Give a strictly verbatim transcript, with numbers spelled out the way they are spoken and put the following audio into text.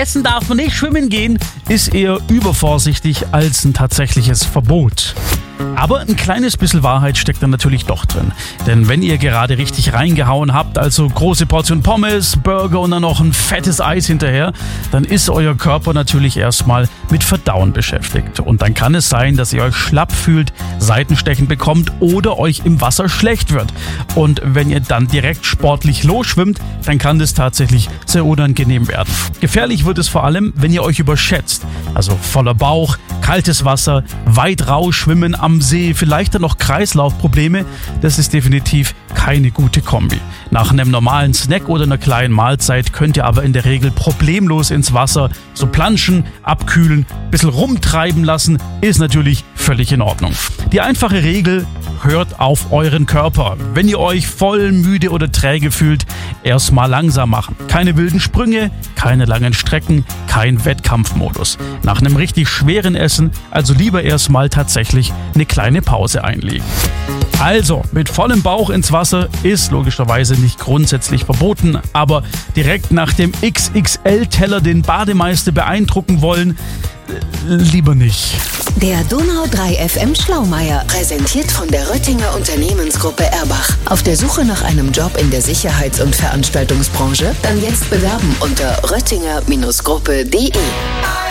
Stattdessen darf man nicht schwimmen gehen, ist eher übervorsichtig als ein tatsächliches Verbot. Aber ein kleines bisschen Wahrheit steckt da natürlich doch drin. Denn wenn ihr gerade richtig reingehauen habt, also große Portion Pommes, Burger und dann noch ein fettes Eis hinterher, dann ist euer Körper natürlich erstmal mit Verdauen beschäftigt. Und dann kann es sein, dass ihr euch schlapp fühlt, Seitenstechen bekommt oder euch im Wasser schlecht wird. Und wenn ihr dann direkt sportlich losschwimmt, dann kann das tatsächlich sehr unangenehm werden. Gefährlich wird es vor allem, wenn ihr euch überschätzt. Also voller Bauch, kaltes Wasser, weit raus schwimmen am See, vielleicht dann noch Kreislaufprobleme. Das ist definitiv keine gute Kombi. Nach einem normalen Snack oder einer kleinen Mahlzeit könnt ihr aber in der Regel problemlos ins Wasser so planschen, abkühlen, ein bisschen rumtreiben lassen, ist natürlich völlig in Ordnung. Die einfache Regel: hört auf euren Körper. Wenn ihr euch voll müde oder träge fühlt, erstmal langsam machen. Keine wilden Sprünge, keine langen Strecken, kein Wettkampfmodus. Nach einem richtig schweren Essen also lieber erstmal tatsächlich eine kleine Pause einlegen. Also, mit vollem Bauch ins Wasser ist logischerweise nicht grundsätzlich verboten, aber direkt nach dem X X L-Teller den Bademeister beeindrucken wollen, äh, lieber nicht. Der Donau drei F M Schlaumeier, präsentiert von der Röttinger Unternehmensgruppe Erbach. Auf der Suche nach einem Job in der Sicherheits- und Veranstaltungsbranche? Dann jetzt bewerben unter röttinger Gruppe punkt de.